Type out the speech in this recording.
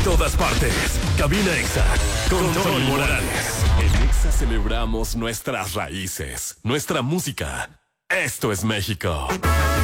todas partes. Cabina EXA con Tony Morales. En EXA celebramos nuestras raíces, nuestra música. Esto es México.